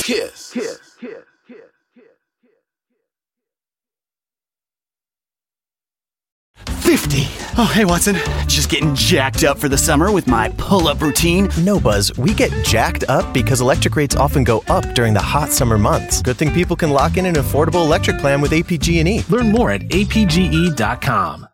Kiss. 50. Oh, hey, Watson. Just getting jacked up for the summer with my pull-up routine. No, Buzz. We get jacked up because electric rates often go up during the hot summer months. Good thing people can lock in an affordable electric plan with APG&E. Learn more at apge.com.